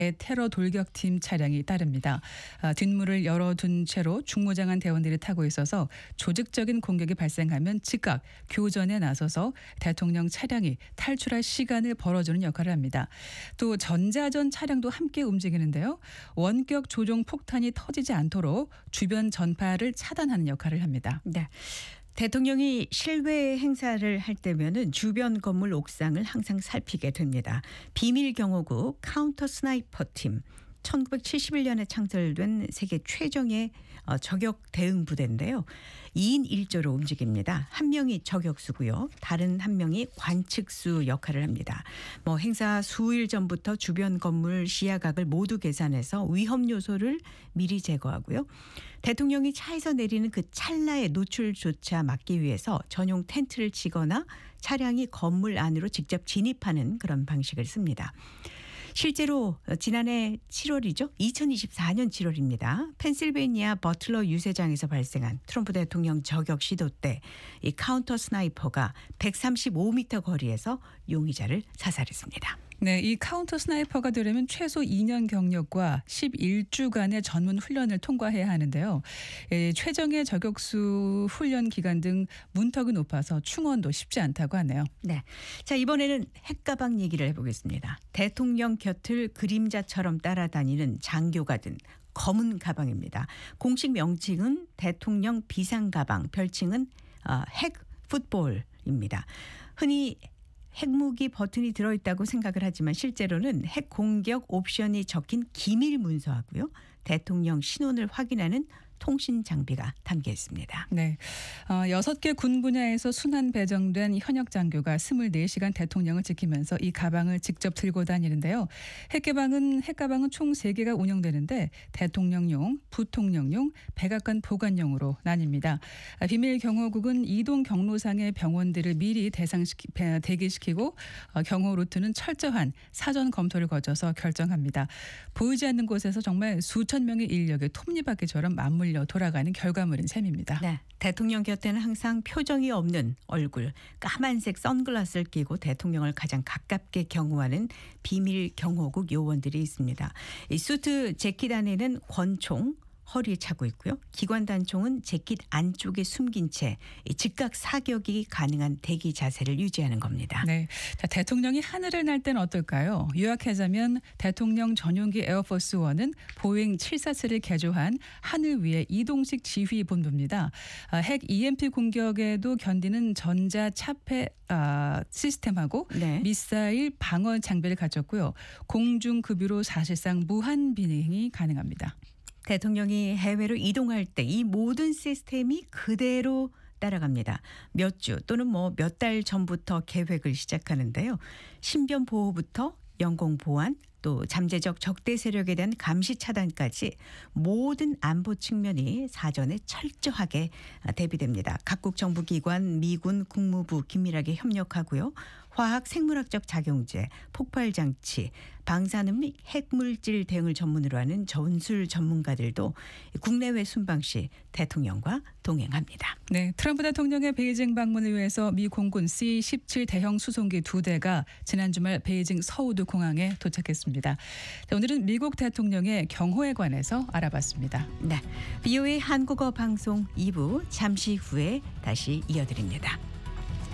테러 돌격팀 차량이 따릅니다. 뒷문을 열어둔 채로 중무장한 대원들이 타고 있어서 조직적인 공격이 발생하면 즉각 교전에 나서서 대통령 차량이 탈출할 시간을 벌어주는 역할을 합니다. 또 전자전 차량도 함께 움직이는데요. 원격 조종 폭탄이 터지지 않도록 주변 전파를 차단하는 역할을 합니다. 네. 대통령이 실외 행사를 할 때면은 주변 건물 옥상을 항상 살피게 됩니다. 비밀 경호국 카운터 스나이퍼 팀. 1971년에 창설된 세계 최정예 저격 대응 부대인데요. 2인 1조로 움직입니다. 한 명이 저격수고요. 다른 한 명이 관측수 역할을 합니다. 행사 수일 전부터 주변 건물 시야각을 모두 계산해서 위험 요소를 미리 제거하고요. 대통령이 차에서 내리는 그 찰나의 노출조차 막기 위해서 전용 텐트를 치거나 차량이 건물 안으로 직접 진입하는 그런 방식을 씁니다. 실제로 지난해 7월이죠. 2024년 7월입니다. 펜실베이니아 버틀러 유세장에서 발생한 트럼프 대통령 저격 시도 때 이 카운터 스나이퍼가 135m 거리에서 용의자를 사살했습니다. 네, 이 카운터 스나이퍼가 되려면 최소 2년 경력과 11주간의 전문 훈련을 통과해야 하는데요. 최정예 저격수 훈련 기간 등 문턱이 높아서 충원도 쉽지 않다고 하네요. 네, 자 이번에는 핵가방 얘기를 해보겠습니다. 대통령 곁을 그림자처럼 따라다니는 장교가 든 검은 가방입니다. 공식 명칭은 대통령 비상가방, 별칭은 핵 풋볼입니다. 흔히 핵무기 버튼이 들어있다고 생각을 하지만 실제로는 핵 공격 옵션이 적힌 기밀 문서하고요. 대통령 신원을 확인하는 통신 장비가 담겨 있습니다. 네, 6개 군 분야에서 순환 배정된 현역 장교가 24시간 대통령을 지키면서 이 가방을 직접 들고 다니는데요. 핵가방은 총 3개가 운영되는데 대통령용, 부통령용, 백악관 보관용으로 나뉩니다. 비밀 경호국은 이동 경로상의 병원들을 미리 대기시키고 경호 루트는 철저한 사전 검토를 거쳐서 결정합니다. 보이지 않는 곳에서 정말 수천 명의 인력이 톱니바퀴처럼 맞물려 돌아가는 결과물인 셈입니다. 네, 대통령 곁에는 항상 표정이 없는 얼굴, 까만색 선글라스를 끼고 대통령을 가장 가깝게 경호하는 비밀 경호국 요원들이 있습니다. 이 수트 재킷 안에는 권총, 허리에 차고 있고요. 기관 단총은 재킷 안쪽에 숨긴 채 즉각 사격이 가능한 대기 자세를 유지하는 겁니다. 네, 자, 대통령이 하늘을 날 때는 어떨까요? 요약하자면 대통령 전용기 에어포스 1은 보잉 747을 개조한 하늘 위의 이동식 지휘 본부입니다. 핵 EMP 공격에도 견디는 전자 차폐 시스템하고 네. 미사일 방어 장비를 가졌고요. 공중급유로 사실상 무한 비행이 가능합니다. 대통령이 해외로 이동할 때 이 모든 시스템이 그대로 따라갑니다. 몇 주 또는 몇 달 전부터 계획을 시작하는데요. 신변 보호부터 영공 보안 또 잠재적 적대 세력에 대한 감시 차단까지 모든 안보 측면이 사전에 철저하게 대비됩니다. 각국 정부기관, 미군, 국무부 긴밀하게 협력하고요. 화학 생물학적 작용제, 폭발장치, 방사능 및 핵물질 대응을 전문으로 하는 전술 전문가들도 국내외 순방 시 대통령과 동행합니다. 네, 트럼프 대통령의 베이징 방문을 위해서 미 공군 C-17 대형 수송기 2대가 지난 주말 베이징 서우드 공항에 도착했습니다. 오늘은 미국 대통령의 경호에 관해서 알아봤습니다. 네, VOA 한국어 방송 2부 잠시 후에 다시 이어드립니다.